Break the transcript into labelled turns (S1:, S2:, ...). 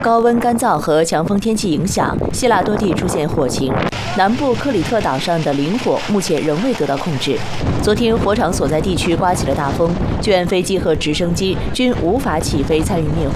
S1: 高温干燥和强风天气影响，希腊多地出现火情。南部克里特岛上的林火目前仍未得到控制。昨天，火场所在地区刮起了大风，救援飞机和直升机均无法起飞参与灭火。